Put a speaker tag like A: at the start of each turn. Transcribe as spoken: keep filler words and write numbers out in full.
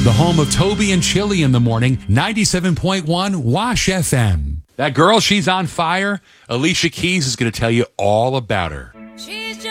A: The home of Toby and Chili in the morning, ninety-seven point one Wash F M. That girl, she's on fire. Alicia Keys is going to tell you all about her.